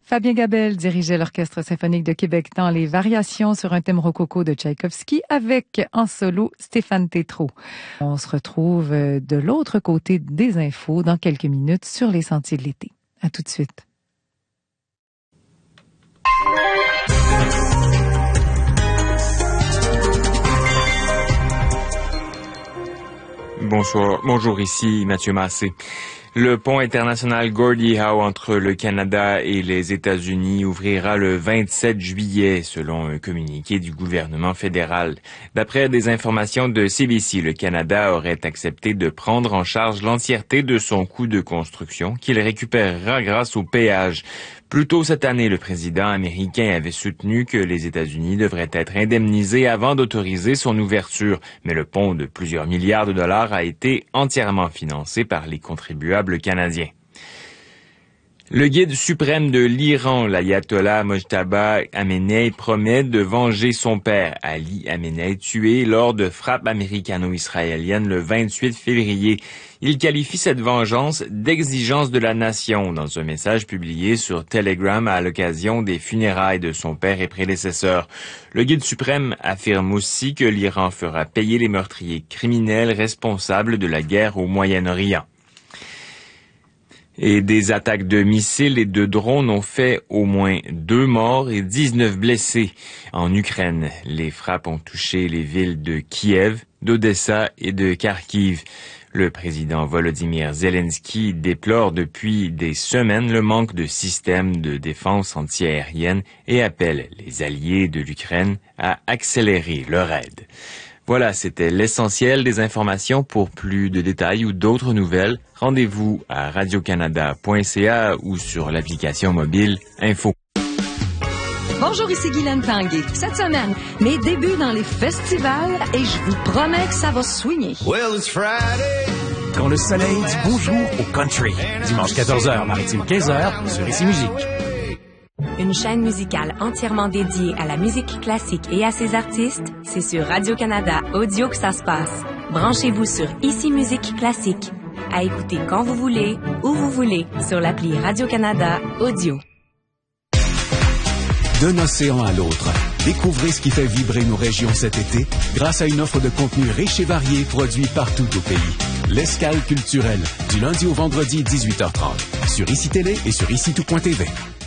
Fabien Gabel dirigeait l'Orchestre symphonique de Québec dans les variations sur un thème rococo de Tchaïkovski avec en solo Stéphane Tétrault. On se retrouve de l'autre côté des infos dans quelques minutes sur les sentiers de l'été. À tout de suite. Bonjour, ici Mathieu Massé. Le pont international Gordie Howe entre le Canada et les États-Unis ouvrira le 27 juillet, selon un communiqué du gouvernement fédéral. D'après des informations de CBC, le Canada aurait accepté de prendre en charge l'entièreté de son coût de construction, qu'il récupérera grâce au péage. Plus tôt cette année, le président américain avait soutenu que les États-Unis devraient être indemnisés avant d'autoriser son ouverture, mais le pont de plusieurs milliards de dollars a été entièrement financé par les contribuables canadiens. Le guide suprême de l'Iran, l'ayatollah Mojtaba Khamenei, promet de venger son père, Ali Khamenei, tué lors de frappes américano-israéliennes le 28 février. Il qualifie cette vengeance d'exigence de la nation dans un message publié sur Telegram à l'occasion des funérailles de son père et prédécesseur. Le guide suprême affirme aussi que l'Iran fera payer les meurtriers criminels responsables de la guerre au Moyen-Orient. Et des attaques de missiles et de drones ont fait au moins 2 morts et 19 blessés en Ukraine. Les frappes ont touché les villes de Kiev, d'Odessa et de Kharkiv. Le président Volodymyr Zelensky déplore depuis des semaines le manque de systèmes de défense antiaérienne et appelle les alliés de l'Ukraine à accélérer leur aide. Voilà, c'était l'essentiel des informations. Pour plus de détails ou d'autres nouvelles, rendez-vous à radiocanada.ca ou sur l'application mobile Info. Bonjour, ici Guylaine Tanguay. Cette semaine, mes débuts dans les festivals et je vous promets que ça va swinger. Well, it's Friday. Quand le soleil dit bonjour au country. Dimanche 14h, Maritime 15h, sur Ici Musique. Une chaîne musicale entièrement dédiée à la musique classique et à ses artistes, c'est sur Radio-Canada Audio que ça se passe. Branchez-vous sur Ici Musique Classique. À écouter quand vous voulez, où vous voulez, sur l'appli Radio-Canada Audio. D'un océan à l'autre, découvrez ce qui fait vibrer nos régions cet été grâce à une offre de contenu riche et varié produit partout au pays. L'Escale culturelle, du lundi au vendredi 18h30, sur ICI Télé et sur ICI Tout.tv.